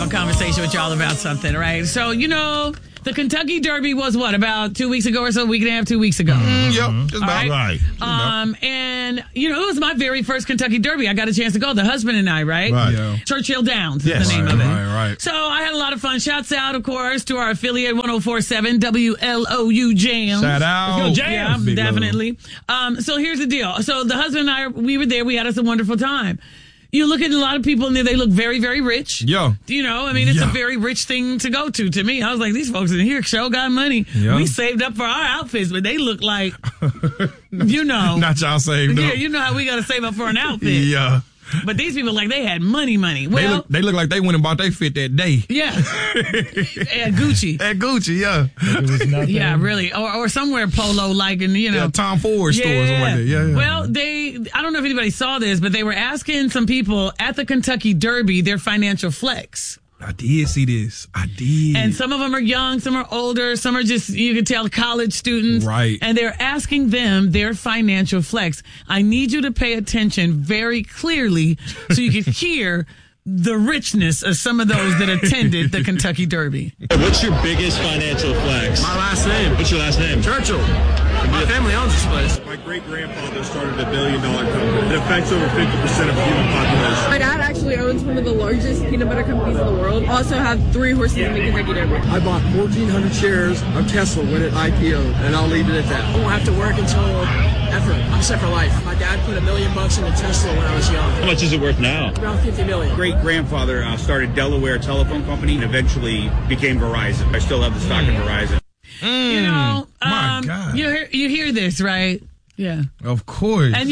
a conversation with y'all about something, right? So, the Kentucky Derby was about 2 weeks ago or so, a week and a half, 2 weeks ago. Yep, just about right. And, it was my very first Kentucky Derby. I got a chance to go, the husband and I, right? Right. Yeah. Churchill Downs is the name of it. Right. So I had a lot of fun. Shouts out, of course, to our affiliate 104.7 WLOU Jams. Shout out. Let's go, Jams. Yeah, definitely. So here's the deal. So the husband and I, we were there. We had us a wonderful time. You look at a lot of people and they look very, very rich. Yeah. It's a very rich thing to go to me. I was like, these folks in here show got money. Yeah. We saved up for our outfits, but they look like, Not y'all saved up. Yeah, you know how we got to save up for an outfit. Yeah. But these people, like, they had money. Well, they look like they went and bought their fit that day. Yeah. At Gucci. At Gucci, yeah. Yeah, really. Or somewhere Polo-like, and, Yeah, Tom Ford store or something like that. Yeah. Well, I don't know if anybody saw this, but they were asking some people at the Kentucky Derby their financial flex. I did see this. I did. And some of them are young, some are older, some are just, you can tell, college students. Right. And they're asking them their financial flex. I need you to pay attention very clearly so you can hear the richness of some of those that attended the Kentucky Derby. What's your biggest financial flex? My last name. What's your last name? Churchill. My family owns this place. My great-grandfather started $1 billion company. It affects over 50% of the human population. My dad actually owns one of the largest peanut butter companies in the world. Also have 3 horses in the Kentucky Derby. I bought 1,400 shares of Tesla when it IPO'd, and I'll leave it at that. I won't have to work until ever. I'm set for life. My dad put $1 million into Tesla when I was young. How much is it worth now? Around $50 million. Great-grandfather started Delaware Telephone Company and eventually became Verizon. I still have the stock in Verizon. My God. You hear this, right? Yeah. Of course. And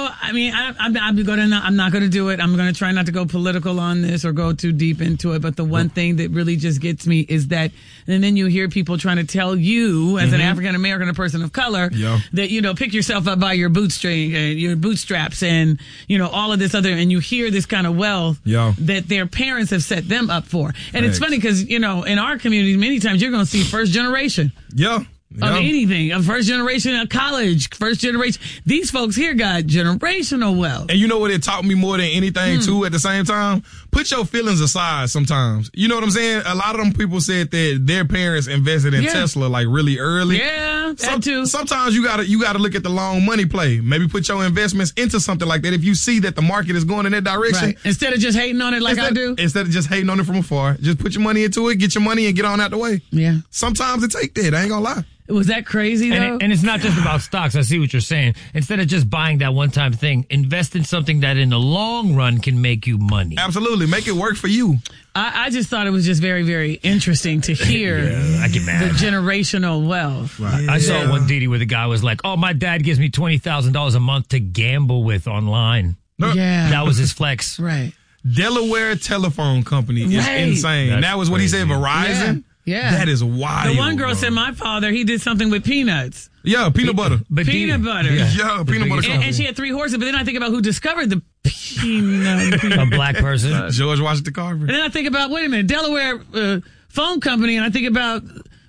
I'm not going to do it. I'm going to try not to go political on this or go too deep into it. But the one thing that really just gets me is that, and then you hear people trying to tell you as an African American, a person of color, that, pick yourself up by your bootstraps and, all of this other, and you hear this kind of wealth that their parents have set them up for. And it's funny because, in our community, many times you're going to see first generation. Yeah. Of anything, of first generation of college, first generation. These folks here got generational wealth. And you know what it taught me more than anything, too, at the same time? Put your feelings aside sometimes. You know what I'm saying? A lot of them people said that their parents invested in Tesla, like, really early. Yeah, that too. Sometimes you gotta look at the long money play. Maybe put your investments into something like that if you see that the market is going in that direction. Right. Instead of just hating on it I do. Instead of just hating on it from afar. Just put your money into it, get your money, and get on out the way. Yeah. Sometimes it take that. I ain't gonna lie. Was that crazy, though? And it's not just about stocks. I see what you're saying. Instead of just buying that one-time thing, invest in something that in the long run can make you money. Absolutely. Make it work for you. I just thought it was just very, very interesting to hear I get mad. the generational wealth. Right. I saw one Didi where the guy was like, oh, my dad gives me $20,000 a month to gamble with online. Yeah. That was his flex. Right. Delaware Telephone Company is insane. That was what he said, Verizon. Yeah. That is wild. The one girl said my father, he did something with peanuts. Yeah, peanut butter. Peanut butter. Yeah, peanut butter. And she had 3 horses, but then I think about who discovered the peanut. A black person. George Washington Carver. And then I think about, wait a minute, Delaware Phone Company, and I think about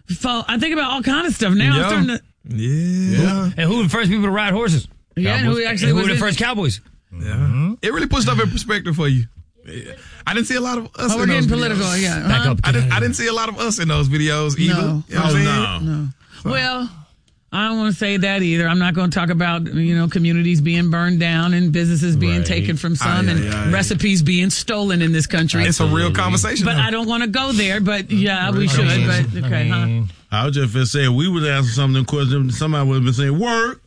all kind of stuff. Now I'm starting to... Yeah. And who were the first people to ride horses? Yeah, and who were the first cowboys? Yeah. Mm-hmm. It really puts stuff in perspective for you. I didn't see a lot of us in those videos. We're getting political, yeah. Back up. I didn't see a lot of us in those videos either. No. You know what I'm saying? No. Well, I don't want to say that either. I'm not going to talk about, communities being burned down and businesses being taken from some and recipes being stolen in this country. It's a real conversation. But I don't want to go there, but we should. But okay, huh? I was just going to say, we would ask something, of course, somebody would have been saying, work.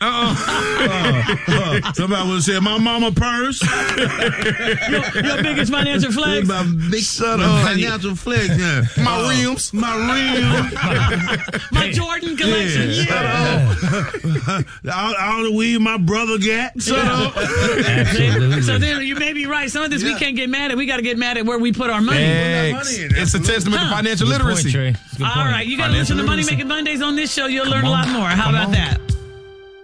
Somebody would have said, my mama purse. Your biggest financial flex? My big financial flex, yeah. My rims. My Jordan collection. All the weed my brother got. Absolutely. So then you may be right. Some of this we can't get mad at. We got to get mad at where we put our money. It's a testament to financial literacy. All right, you got to listen to Money Making Mondays on this show. You'll learn a lot more. How about that?